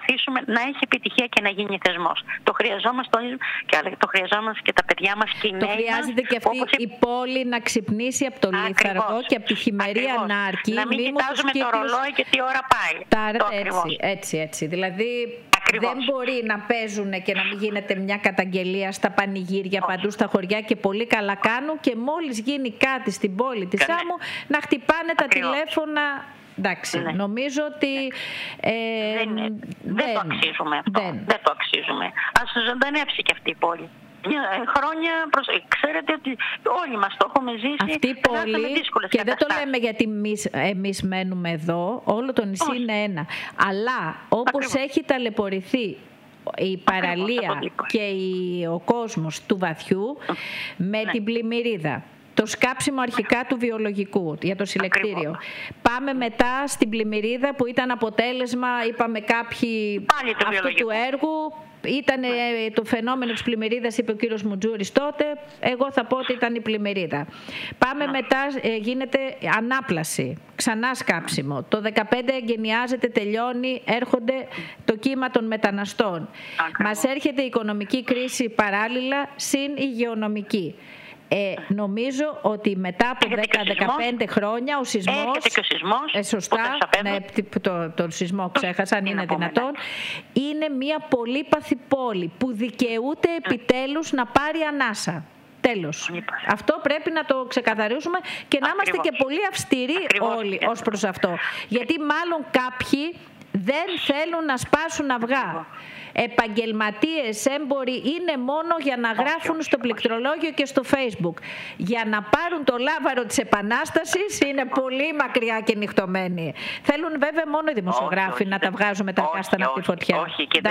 προωθήσουμε να έχει επιτυχία και να γίνει θεσμός. Το χρειαζόμαστε όλοι και το χρειαζόμαστε και τα παιδιά μας και οι νέοι μας. Το χρειάζεται και αυτή η πόλη να ξυπνήσει από το λίθαργο και από τη χειμερή ανάρκη. Να μην κοιτάζουμε το ρολόι και τι ώρα πάει. Έτσι. Δηλαδή δεν μπορεί να παίζουν και να μην γίνεται μια καταγγελία στα πανηγύρια παντού στα χωριά και πολύ καλά κάνουν και μόλις γίνει κάτι στην πόλη της Σάμου να χτυπάνε τα τηλέφωνα. Εντάξει, νομίζω ότι δεν το αξίζουμε αυτό. Δεν το αξίζουμε. Ας ζωντανεύσει και αυτή η πόλη. Χρόνια, ξέρετε ότι όλοι μας το έχουμε ζήσει. Αυτή η πόλη, και δεν το λέμε γιατί εμείς μένουμε εδώ, όλο το νησί είναι ένα. Αλλά όπως έχει ταλαιπωρηθεί η παραλία και ο κόσμος του βαθιού με την πλημμυρίδα, το σκάψιμο αρχικά του βιολογικού για το συλλεκτήριο. Πάμε μετά στην πλημμυρίδα που ήταν αποτέλεσμα, είπαμε κάποιοι, αυτού του έργου. Ήταν το φαινόμενο της πλημμυρίδας, είπε ο κύριος Μουτζούρης τότε, εγώ θα πω ότι ήταν η πλημμυρίδα. Πάμε μετά, γίνεται ανάπλαση, ξανά σκάψιμο. Το 2015 εγκαινιάζεται, τελειώνει, έρχονται το κύμα των μεταναστών. Μας έρχεται η οικονομική κρίση παράλληλα, συν η υγειονομική. Νομίζω ότι μετά από 10-15 χρόνια ο σεισμός. Έρχεται και ο σεισμός. Σωστά, τον σεισμό ξέχασα, αν είναι δυνατόν. Είναι μια πολύπαθη πόλη που δικαιούται επιτέλους να πάρει ανάσα. Τέλος. Αυτό πρέπει να το ξεκαθαρίσουμε και να είμαστε και πολύ αυστηροί όλοι ως προς αυτό. Γιατί μάλλον κάποιοι δεν θέλουν να σπάσουν αυγά. Επαγγελματίες, έμποροι είναι μόνο για να γράφουν στο πληκτρολόγιο και στο Facebook. Για να πάρουν το λάβαρο της Επανάστασης είναι πολύ μακριά και νυχτωμένοι. Θέλουν βέβαια μόνο οι δημοσιογράφοι να τα βγάζουν με τα κάστανα από τη φωτιά. Όχι, και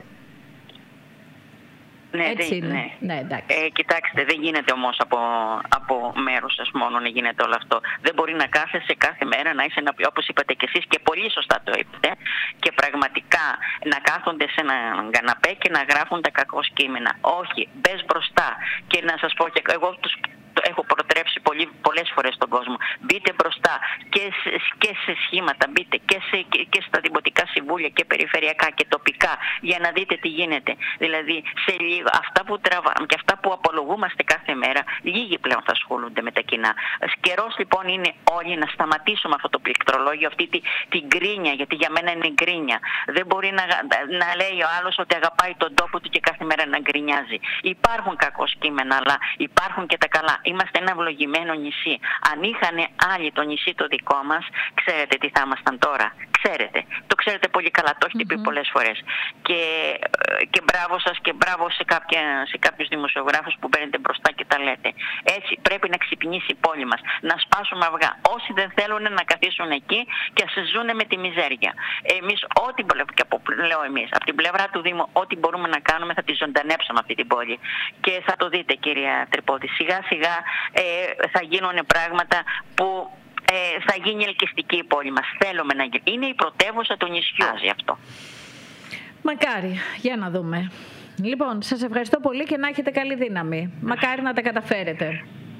έτσι είναι. Κοιτάξτε, δεν γίνεται όμως από μέρους σας μόνο να γίνεται όλο αυτό. Δεν μπορεί να κάθεσαι κάθε μέρα να είσαι, όπως είπατε και εσείς και πολύ σωστά το είπατε, και πραγματικά να κάθονται σε έναν καναπέ και να γράφουν τα κακώς κείμενα. Όχι, μπες μπροστά. Και να σας πω, και εγώ έχω προτρέψει πολλές φορές στον κόσμο. Μπείτε μπροστά και σε σχήματα, μπείτε και στα δημοτικά συμβούλια και περιφερειακά και τοπικά για να δείτε τι γίνεται. Δηλαδή, σε λίγο, αυτά που τραβάμε και αυτά που απολογούμαστε κάθε μέρα, λίγοι πλέον θα ασχολούνται με τα κοινά. Καιρός λοιπόν είναι όλοι να σταματήσουμε αυτό το πληκτρολόγιο, αυτή την γκρίνια, γιατί για μένα είναι γκρίνια. Δεν μπορεί να λέει ο άλλος ότι αγαπάει τον τόπο του και κάθε μέρα να γκρινιάζει. Υπάρχουν κακώς κείμενα, αλλά υπάρχουν και τα καλά. Είμαστε ένα ευλογημένο νησί. Αν είχαν άλλοι το νησί το δικό μας, ξέρετε τι θα ήμασταν τώρα. Ξέρετε. Το ξέρετε πολύ καλά. Το έχετε πει πολλές φορές. Και μπράβο σας και μπράβο σε κάποιους δημοσιογράφους που παίρνετε μπροστά και τα λέτε. Έτσι πρέπει να ξυπνήσει η πόλη μας. Να σπάσουμε αυγά. Όσοι δεν θέλουν να καθίσουν εκεί και ας ζουν με τη μιζέρια. Εμείς, από την πλευρά του Δήμου, ό,τι μπορούμε να κάνουμε θα τη ζωντανέψουμε αυτή την πόλη. Και θα το δείτε, κυρία Τρυπώτη. Σιγά σιγά θα γίνουν πράγματα που θα γίνει ελκυστική η πόλη μας. Θέλουμε να γίνει. Είναι η πρωτεύουσα του νησιού αυτό. Μακάρι. Για να δούμε. Λοιπόν, σας ευχαριστώ πολύ και να έχετε καλή δύναμη. Μακάρι να τα καταφέρετε.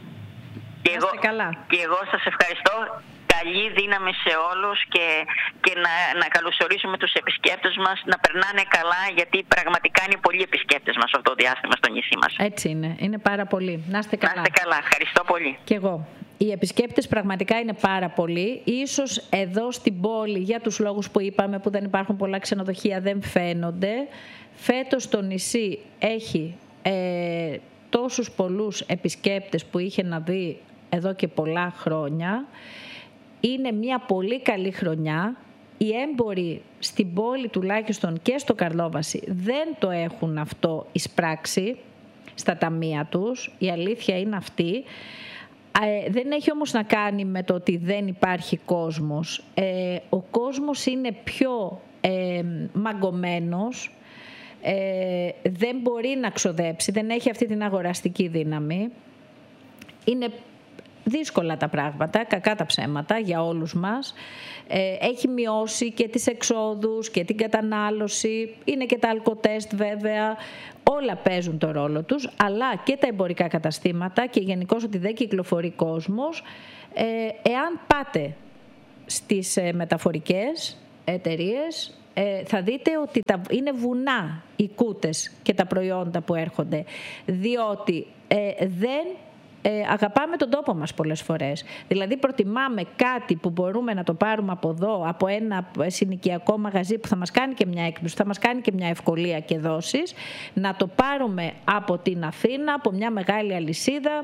Και εγώ σας ευχαριστώ. Καλή δύναμη σε όλους και να καλωσορίσουμε τους επισκέπτες μας να περνάνε καλά, γιατί πραγματικά είναι πολλοί επισκέπτες μας αυτό το διάστημα στο νησί μας. Έτσι είναι. Είναι πάρα πολλοί. Να είστε καλά. Να είστε καλά. Ευχαριστώ πολύ. Και εγώ. Οι επισκέπτες πραγματικά είναι πάρα πολλοί. Ίσως εδώ στην πόλη, για τους λόγους που είπαμε, που δεν υπάρχουν πολλά ξενοδοχεία, δεν φαίνονται. Φέτος το νησί έχει τόσους πολλούς επισκέπτες που είχε να δει εδώ και πολλά χρόνια. Είναι μια πολύ καλή χρονιά. Οι έμποροι στην πόλη τουλάχιστον και στο Καρλόβαση δεν το έχουν αυτό εισπράξει στα ταμεία τους. Η αλήθεια είναι αυτή. Δεν έχει όμως να κάνει με το ότι δεν υπάρχει κόσμος. Ο κόσμος είναι πιο μαγκωμένος, δεν μπορεί να ξοδέψει, δεν έχει αυτή την αγοραστική δύναμη. Είναι δύσκολα τα πράγματα, κακά τα ψέματα για όλους μας. Έχει μειώσει και τις εξόδους και την κατανάλωση. Είναι και τα αλκοτέστ βέβαια. Όλα παίζουν το ρόλο τους, αλλά και τα εμπορικά καταστήματα και γενικώς ότι δεν κυκλοφορεί κόσμος. Εάν πάτε στις μεταφορικές εταιρείες, θα δείτε ότι είναι βουνά οι κούτες και τα προϊόντα που έρχονται, διότι δεν αγαπάμε τον τόπο μας πολλές φορές. Δηλαδή προτιμάμε κάτι που μπορούμε να το πάρουμε από εδώ, από ένα συνοικιακό μαγαζί που θα μας κάνει και μια έκπληξη, θα μας κάνει και μια ευκολία και δόσεις, να το πάρουμε από την Αθήνα, από μια μεγάλη αλυσίδα,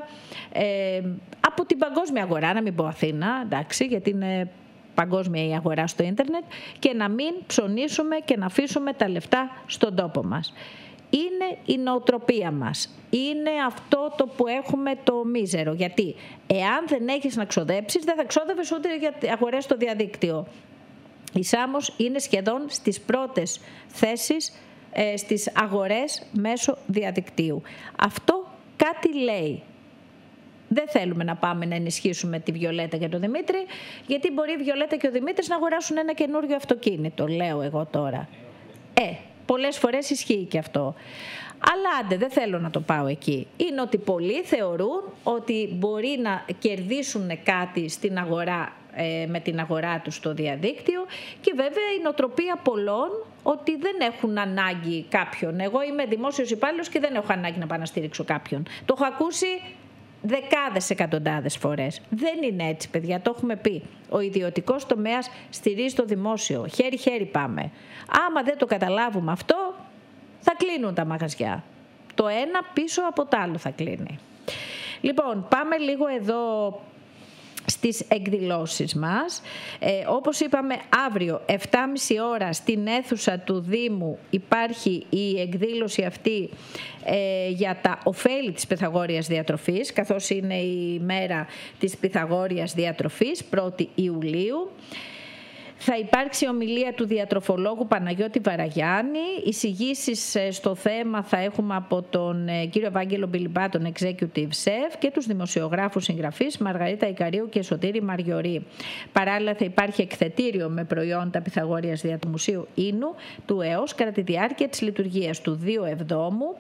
από την παγκόσμια αγορά, να μην πω Αθήνα, εντάξει, γιατί είναι παγκόσμια η αγορά στο ίντερνετ, και να μην ψωνίσουμε και να αφήσουμε τα λεφτά στον τόπο μας. Είναι η νοοτροπία μας. Είναι αυτό το που έχουμε το μίζερο. Γιατί εάν δεν έχεις να ξοδέψεις, δεν θα ξόδευες ούτε για αγορές στο διαδίκτυο. Η Σάμος είναι σχεδόν στις πρώτες θέσεις στις αγορές μέσω διαδικτύου. Αυτό κάτι λέει. Δεν θέλουμε να πάμε να ενισχύσουμε τη Βιολέτα και τον Δημήτρη, γιατί μπορεί η Βιολέτα και ο Δημήτρης να αγοράσουν ένα καινούριο αυτοκίνητο, λέω εγώ τώρα. Πολλές φορές ισχύει και αυτό. Αλλά άντε, δεν θέλω να το πάω εκεί. Είναι ότι πολλοί θεωρούν ότι μπορεί να κερδίσουν κάτι στην αγορά, με την αγορά τους στο διαδίκτυο, και βέβαια η νοοτροπία πολλών ότι δεν έχουν ανάγκη κάποιον. Εγώ είμαι δημόσιος υπάλληλος και δεν έχω ανάγκη να πάω να στηρίξω κάποιον. Το έχω ακούσει δεκάδες, εκατοντάδες φορές. Δεν είναι έτσι, παιδιά, το έχουμε πει. Ο ιδιωτικός τομέας στηρίζει το δημόσιο. Χέρι-χέρι πάμε. Άμα δεν το καταλάβουμε αυτό, θα κλείνουν τα μαγαζιά. Το ένα πίσω από το άλλο θα κλείνει. Λοιπόν, πάμε λίγο εδώ στις εκδηλώσεις μας. Όπως είπαμε, αύριο 7.30 ώρα στην αίθουσα του Δήμου υπάρχει η εκδήλωση αυτή για τα ωφέλη της Πυθαγόριας διατροφής, καθώς είναι η μέρα της Πυθαγόριας διατροφής, 1η Ιουλίου. Θα υπάρξει ομιλία του διατροφολόγου Παναγιώτη Βαραγιάννη. Εισηγήσεις στο θέμα θα έχουμε από τον κύριο Ευάγγελο Μπιλιμπά, τον Executive Chef, και τους δημοσιογράφους συγγραφείς Μαργαρίτα Ικαρίου και Σωτήρη Μαριωρή. Παράλληλα θα υπάρχει εκθετήριο με προϊόντα Πυθαγόριας δια του Μουσείου Ίνου του ΕΟΣ κατά τη διάρκεια της λειτουργίας του 2/7.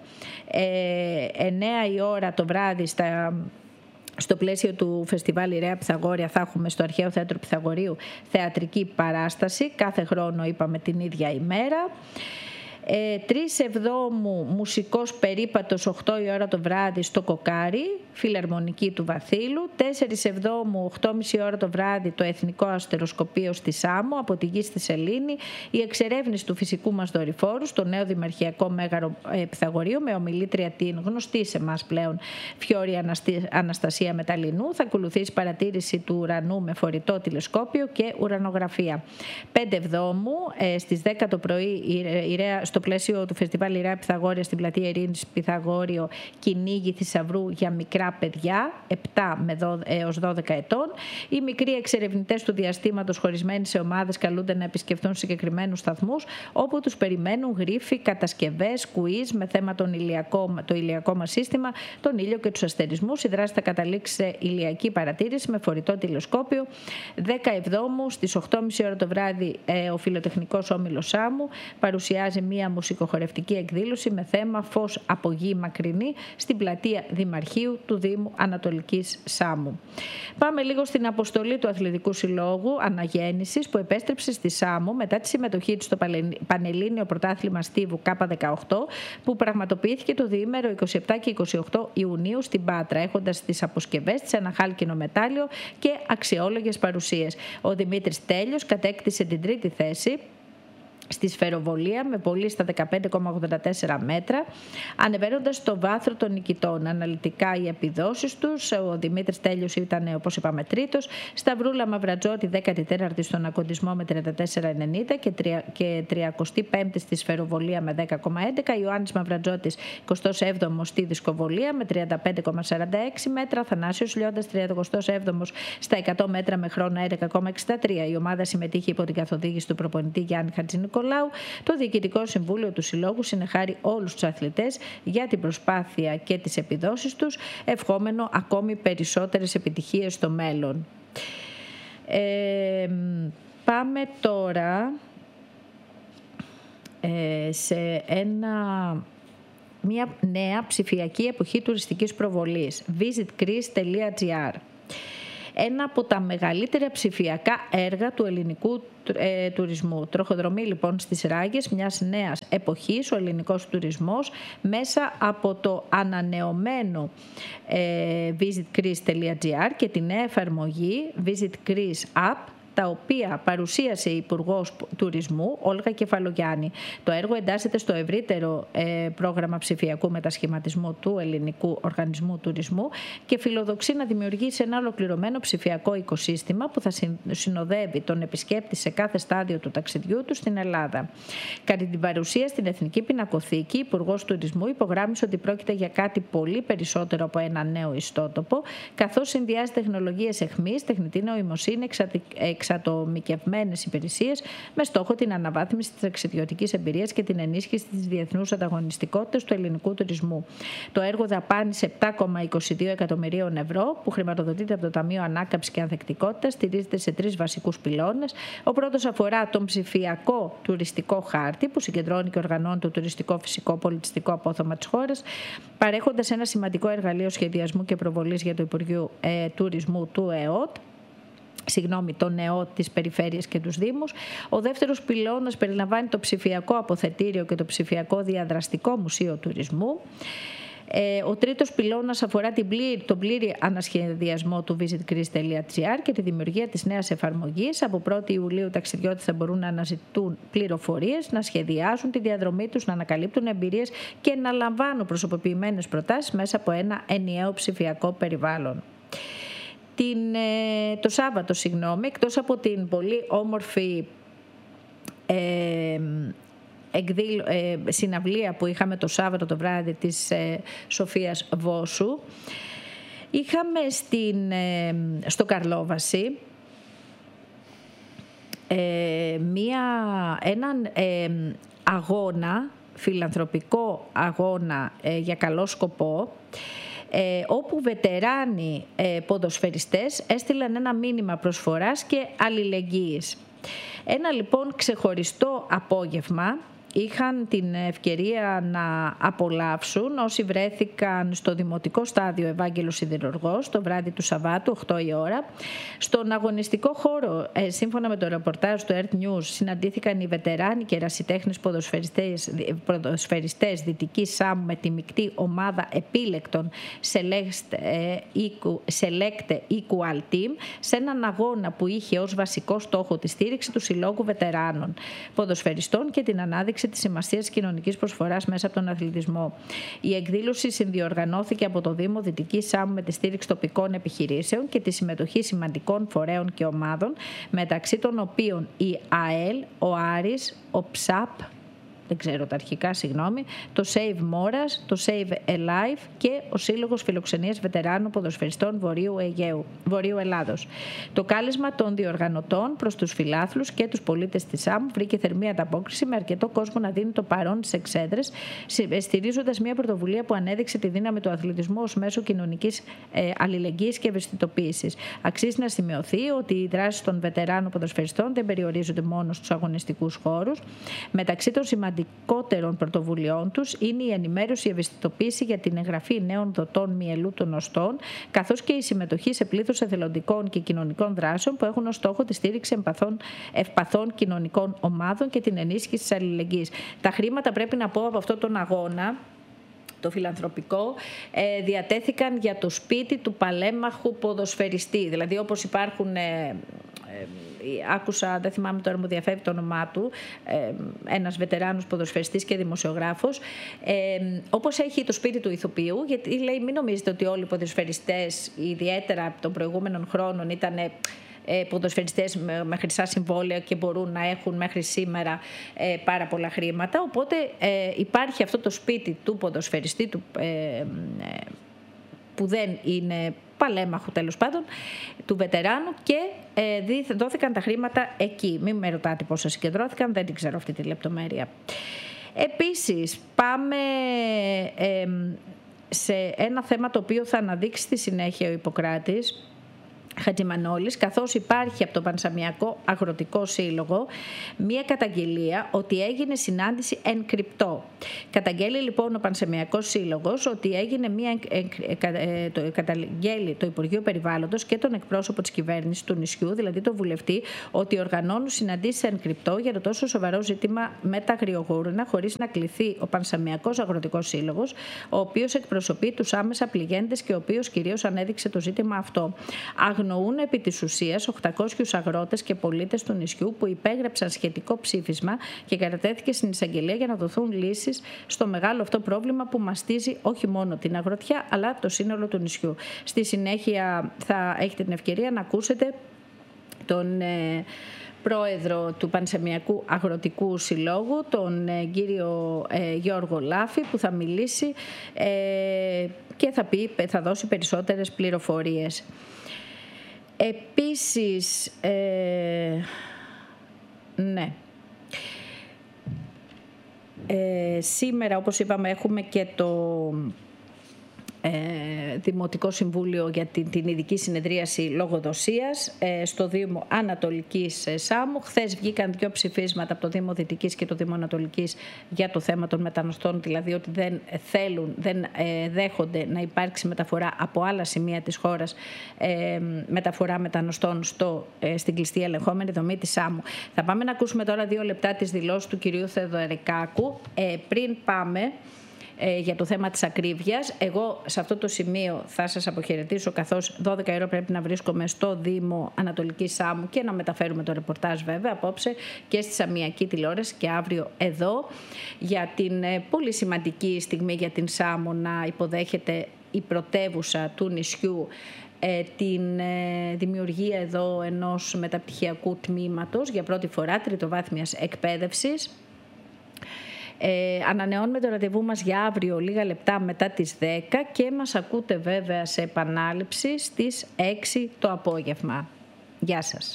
9 η ώρα το βράδυ στο πλαίσιο του φεστιβάλ Ιρέα Πυθαγόρια θα έχουμε στο Αρχαίο Θέατρο Πυθαγορείου θεατρική παράσταση, κάθε χρόνο είπαμε την ίδια ημέρα. 3/7 μουσικός περίπατος 8 η ώρα το βράδυ στο Κοκάρι, φιλαρμονική του Βαθύλου. 4/7 8.30 ώρα το βράδυ το Εθνικό Αστεροσκοπείο στη Σάμο, από τη γη στη Σελήνη, η εξερεύνηση του φυσικού μας δορυφόρου στο νέο Δημαρχιακό Μέγαρο Πυθαγορείου, με ομιλήτρια την γνωστή σε εμάς πλέον Φιώρη Αναστασία Μεταλλινού. Θα ακολουθήσει παρατήρηση του ουρανού με φορητό τηλεσκόπιο και ουρανογραφία. 5/7 στις 10 το πρωί στο πλαίσιο του φεστιβάλ Ιρέα Πυθαγόρια στην πλατεία Ειρήνης Πυθαγόριο, κυνήγι θησαυρού για μικρά παιδιά 7 έως 12 ετών. Οι μικροί εξερευνητές του διαστήματος, χωρισμένοι σε ομάδες, καλούνται να επισκεφθούν συγκεκριμένους σταθμούς, όπου τους περιμένουν γρίφοι, κατασκευές, κουίζ με θέμα το ηλιακό μας σύστημα, τον ήλιο και τους αστερισμούς. Η δράση θα καταλήξει σε ηλιακή παρατήρηση με φορητό τηλεσκόπιο. 10/7 στις 8.30 ώρα το βράδυ ο Φιλοτεχνικός Όμιλος Σάμου παρουσιάζει μία μουσικοχορευτική εκδήλωση με θέμα «Φως από γη μακρινή» στην πλατεία Δημαρχείου του Δήμου Ανατολικής Σάμου. Πάμε λίγο στην αποστολή του Αθλητικού Συλλόγου Αναγέννησης, που επέστρεψε στη Σάμου μετά τη συμμετοχή του στο Πανελλήνιο Πρωτάθλημα Στίβου K18, που πραγματοποιήθηκε το διήμερο 27 και 28 Ιουνίου στην Πάτρα, έχοντας στις αποσκευές της ένα χάλκινο μετάλλιο και αξιόλογες παρουσίες. Ο Δημήτρης Τέλειος κατέκτησε την τρίτη θέση στη σφαιροβολία με πωλή στα 15,84 μέτρα, ανεβαίνοντας στο βάθρο των νικητών. Αναλυτικά οι επιδόσεις τους: ο Δημήτρης Τέλειος ήταν, όπως είπαμε, τρίτος, Σταυρούλα Μαυρατζώτη 14η στον ακοντισμό με 34,90 και 35η στη σφαιροβολία με 10,11, Ιωάννης Μαυρατζώτης 27ο στη δισκοβολία με 35,46 μέτρα, Θανάσιος Λιώντας 37ο στα 100 μέτρα με χρόνο 11,63. Η ομάδα συμμετείχε υπό την καθοδήγηση του προπονητή Γιάννη Χατζηνικολάου. Το Διοικητικό Συμβούλιο του Συλλόγου συνεχάρει όλους τους αθλητές για την προσπάθεια και τις επιδόσεις τους, ευχόμενο ακόμη περισσότερες επιτυχίες στο μέλλον. Πάμε τώρα σε μια νέα ψηφιακή εποχή τουριστικής προβολής, visitgreece.gr. ένα από τα μεγαλύτερα ψηφιακά έργα του ελληνικού τουρισμού. Τροχοδρομεί λοιπόν στις ράγες μιας νέας εποχής ο ελληνικός τουρισμός μέσα από το ανανεωμένο visitgreece.gr και τη νέα εφαρμογή Visit Greece App, τα οποία παρουσίασε η Υπουργός Τουρισμού Όλγα Κεφαλογιάννη. Το έργο εντάσσεται στο ευρύτερο πρόγραμμα ψηφιακού μετασχηματισμού του Ελληνικού Οργανισμού Τουρισμού και φιλοδοξεί να δημιουργήσει ένα ολοκληρωμένο ψηφιακό οικοσύστημα που θα συνοδεύει τον επισκέπτη σε κάθε στάδιο του ταξιδιού του στην Ελλάδα. Κατά την παρουσία στην Εθνική Πινακοθήκη, η Υπουργός Τουρισμού υπογράμμισε ότι πρόκειται για κάτι πολύ περισσότερο από ένα νέο ιστότοπο, καθώς συνδυάζει τεχνολογίες εχμής, τεχνητή νοημοσύνη, εξατομικευμένες υπηρεσίες με στόχο την αναβάθμιση της ταξιδιωτικής εμπειρίας και την ενίσχυση της διεθνούς ανταγωνιστικότητας του ελληνικού τουρισμού. Το έργο δαπάνησε 7,22 εκατομμυρίων ευρώ που χρηματοδοτείται από το Ταμείο Ανάκαμψης και Ανθεκτικότητας, στηρίζεται σε 3 βασικούς πυλώνες. Ο πρώτος αφορά τον ψηφιακό τουριστικό χάρτη που συγκεντρώνει και οργανώνει το τουριστικό, φυσικό, πολιτιστικό απόθεμα της χώρας, παρέχοντας ένα σημαντικό εργαλείο σχεδιασμού και προβολής για το Υπουργείο Τουρισμού του ΕΟΤ. Τον ΕΟΤ της περιφέρειας και τους Δήμους. Ο δεύτερος πυλώνας περιλαμβάνει το ψηφιακό αποθετήριο και το ψηφιακό διαδραστικό μουσείο τουρισμού. Ο τρίτος πυλώνας αφορά τον πλήρη ανασχεδιασμό του visitgreece.gr και τη δημιουργία της νέας εφαρμογής. Από 1η Ιουλίου ταξιδιώτες θα μπορούν να αναζητούν πληροφορίες, να σχεδιάσουν τη διαδρομή τους, να ανακαλύπτουν εμπειρίες και να λαμβάνουν προσωποποιημένες προτάσεις μέσα από ένα ενιαίο ψηφιακό περιβάλλον. Το Σάββατο, εκτός από την πολύ όμορφη συναυλία που είχαμε το Σάββατο το βράδυ της Σοφίας Βόσου, είχαμε στο Καρλόβαση έναν αγώνα, φιλανθρωπικό αγώνα για καλό σκοπό, όπου βετεράνοι ποδοσφαιριστές έστειλαν ένα μήνυμα προσφοράς και αλληλεγγύης. Ένα λοιπόν ξεχωριστό απόγευμα είχαν την ευκαιρία να απολαύσουν όσοι βρέθηκαν στο Δημοτικό Στάδιο Ευάγγελος Σιδηρουργός το βράδυ του Σαββάτου, 8 η ώρα. Στον αγωνιστικό χώρο, σύμφωνα με το ρεπορτάζ του Earth News, συναντήθηκαν οι βετεράνοι και ερασιτέχνες ποδοσφαιριστές Δυτικής Σάμου με τη μεικτή ομάδα επίλεκτων Select Equal Team σε έναν αγώνα που είχε ως βασικό στόχο τη στήριξη του Συλλόγου Βετεράνων Ποδοσφαιριστών και την ανάδειξη της σημασίας κοινωνικής προσφοράς μέσα από τον αθλητισμό. Η εκδήλωση συνδιοργανώθηκε από το Δήμο Δυτικής Σάμου με τη στήριξη τοπικών επιχειρήσεων και τη συμμετοχή σημαντικών φορέων και ομάδων, μεταξύ των οποίων η ΑΕΛ, ο Άρης, ο ΨΑΠ, δεν ξέρω τα αρχικά, το Save Moras, το Save Alive και ο Σύλλογος Φιλοξενίας Βετεράνων Ποδοσφαιριστών Βορείου Ελλάδος. Το κάλεσμα των διοργανωτών προς τους φιλάθλους και τους πολίτες της ΣΑΜ βρήκε θερμή ανταπόκριση, με αρκετό κόσμο να δίνει το παρόν στις εξέδρες, στηρίζοντας μια πρωτοβουλία που ανέδειξε τη δύναμη του αθλητισμού ως μέσο κοινωνικής αλληλεγγύης και ευαισθητοποίησης. Αξίζει να σημειωθεί ότι οι δράσεις των βετεράνων ποδοσφαιριστών δεν περιορίζονται μόνο στους αγωνιστικούς χώρους. Μεταξύ των σημαντικότερων πρωτοβουλειών τους είναι η ενημέρωση, η ευαισθητοποίηση για την εγγραφή νέων δοτών μυελού των οστών, καθώς και η συμμετοχή σε πλήθος εθελοντικών και κοινωνικών δράσεων που έχουν ως στόχο τη στήριξη ευπαθών κοινωνικών ομάδων και την ενίσχυση της αλληλεγγύης. Τα χρήματα, πρέπει να πω, από αυτόν τον αγώνα, το φιλανθρωπικό, διατέθηκαν για το σπίτι του παλέμαχου ποδοσφαιριστή. Δηλαδή, όπως υπάρχουν, άκουσα, δεν θυμάμαι τώρα, μου διαφεύγει το όνομά του, ένας βετεράνος ποδοσφαιριστής και δημοσιογράφος, όπως έχει το σπίτι του ηθοποιού, γιατί λέει, μην νομίζετε ότι όλοι οι ποδοσφαιριστές, ιδιαίτερα των προηγούμενων χρόνων, ήταν ποδοσφαιριστές με χρυσά συμβόλαια και μπορούν να έχουν μέχρι σήμερα πάρα πολλά χρήματα. Οπότε υπάρχει αυτό το σπίτι του ποδοσφαιριστή που δεν είναι παλέμαχου, τέλος πάντων, του βετεράνου, και δόθηκαν τα χρήματα εκεί. Μην με ρωτάτε πόσα συγκεντρώθηκαν, δεν την ξέρω αυτή τη λεπτομέρεια. Επίσης, πάμε σε ένα θέμα το οποίο θα αναδείξει στη συνέχεια ο Ιπποκράτης. Χατζημανόλης, καθώς υπάρχει από το Πανσαμιακό Αγροτικό Σύλλογο μία καταγγελία ότι έγινε συνάντηση εν κρυπτό. Καταγγέλει λοιπόν ο Πανσαμιακός Σύλλογος ότι έγινε καταγγέλει το Υπουργείο Περιβάλλοντος και τον εκπρόσωπο της κυβέρνησης του νησιού, δηλαδή τον βουλευτή, ότι οργανώνουν συναντήσεις εν κρυπτό για το τόσο σοβαρό ζήτημα με τα αγριογούρνα, χωρίς να κληθεί ο Πανσαμιακός Αγροτικός Σύλλογος, ο οποίος εκπροσωπεί τους άμεσα πληγέντες και ο οποίος κυρίως ανέδειξε το ζήτημα αυτό. Αγνοούν επί της ουσίας 800 αγρότες και πολίτες του νησιού που υπέγραψαν σχετικό ψήφισμα και κατατέθηκε στην εισαγγελία για να δοθούν λύσεις στο μεγάλο αυτό πρόβλημα που μαστίζει όχι μόνο την αγροτιά αλλά το σύνολο του νησιού. Στη συνέχεια θα έχετε την ευκαιρία να ακούσετε τον πρόεδρο του Πανσαμιακού Αγροτικού Συλλόγου, τον κύριο Γιώργο Λάφη, που θα μιλήσει και θα δώσει περισσότερες πληροφορίες. Επίσης, ναι. Σήμερα, όπως είπαμε, έχουμε και το Δημοτικό Συμβούλιο για την ειδική συνεδρίαση λογοδοσίας στο Δήμο Ανατολικής Σάμου. Χθες βγήκαν 2 ψηφίσματα από το Δήμο Δυτικής και το Δήμο Ανατολικής για το θέμα των μεταναστών, δηλαδή ότι δεν δέχονται να υπάρξει μεταφορά από άλλα σημεία της χώρας, μεταφορά μεταναστών στην κλειστή ελεγχόμενη δομή της Σάμου. Θα πάμε να ακούσουμε τώρα 2 λεπτά τις δηλώσεις του κυρίου Θεοδωρικάκου. Πριν πάμε για το θέμα της ακρίβειας, εγώ σε αυτό το σημείο θα σας αποχαιρετήσω, καθώς 12 ώρα πρέπει να βρίσκομαι στο Δήμο Ανατολικής Σάμου και να μεταφέρουμε το ρεπορτάζ βέβαια απόψε και στη Σαμιακή τηλεόραση και αύριο εδώ, για την πολύ σημαντική στιγμή για την Σάμο να υποδέχεται η πρωτεύουσα του νησιού την δημιουργία εδώ ενός μεταπτυχιακού τμήματος για πρώτη φορά τριτοβάθμιας εκπαίδευσης. Ανανεώνουμε το ραντεβού μας για αύριο λίγα λεπτά μετά τις 10 και μας ακούτε βέβαια σε επανάληψη στις 6 το απόγευμα. Γεια σας.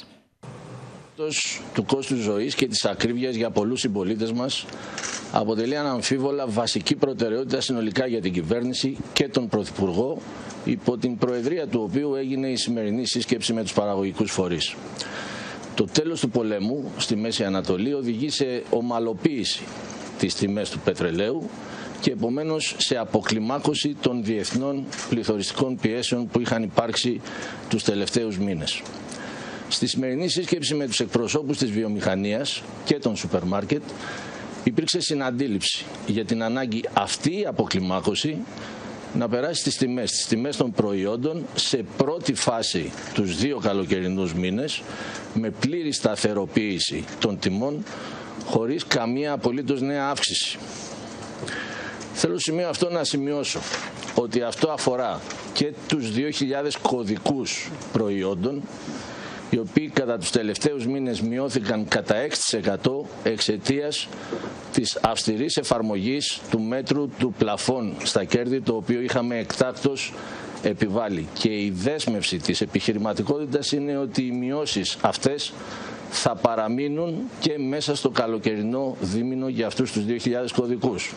Του κόστους ζωής και της ακρίβειας για πολλούς συμπολίτες μας αποτελεί αναμφίβολα βασική προτεραιότητα συνολικά για την κυβέρνηση και τον Πρωθυπουργό, υπό την προεδρία του οποίου έγινε η σημερινή σύσκεψη με τους παραγωγικούς φορείς. Το τέλος του πολέμου στη Μέση Ανατολή οδηγεί σε ομαλοποίηση τις τιμές του πετρελαίου και επομένως σε αποκλιμάκωση των διεθνών πληθωριστικών πιέσεων που είχαν υπάρξει τους τελευταίους μήνες. Στη σημερινή σύσκεψη με τους εκπροσώπους της βιομηχανίας και των σούπερ μάρκετ υπήρξε συναντήληψη για την ανάγκη αυτή η αποκλιμάκωση να περάσει στις τιμές των προϊόντων σε πρώτη φάση τους 2 καλοκαιρινούς μήνες με πλήρη σταθεροποίηση των τιμών χωρίς καμία απολύτως νέα αύξηση. Θέλω στο σημείο αυτό να σημειώσω ότι αυτό αφορά και τους 2.000 κωδικούς προϊόντων, οι οποίοι κατά τους τελευταίους μήνες μειώθηκαν κατά 6% εξαιτίας της αυστηρής εφαρμογής του μέτρου του πλαφών στα κέρδη, το οποίο είχαμε εκτάκτως επιβάλει. Και η δέσμευση της επιχειρηματικότητας είναι ότι οι μειώσεις αυτές θα παραμείνουν και μέσα στο καλοκαιρινό δίμηνο για αυτούς τους 2.000 κωδικούς.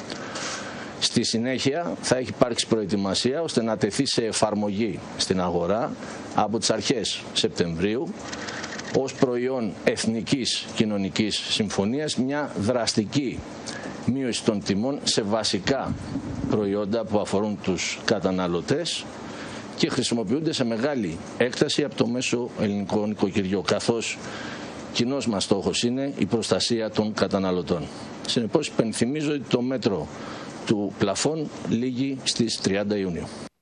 Στη συνέχεια θα έχει υπάρξει προετοιμασία ώστε να τεθεί σε εφαρμογή στην αγορά από τις αρχές Σεπτεμβρίου ως προϊόν Εθνικής Κοινωνικής Συμφωνίας μια δραστική μείωση των τιμών σε βασικά προϊόντα που αφορούν τους καταναλωτές και χρησιμοποιούνται σε μεγάλη έκταση από το μέσο ελληνικό νοικοκυριό, καθώς κοινός μας στόχος είναι η προστασία των καταναλωτών. Συνεπώς, υπενθυμίζω ότι το μέτρο του πλαφών λήγει στις 30 Ιουνίου.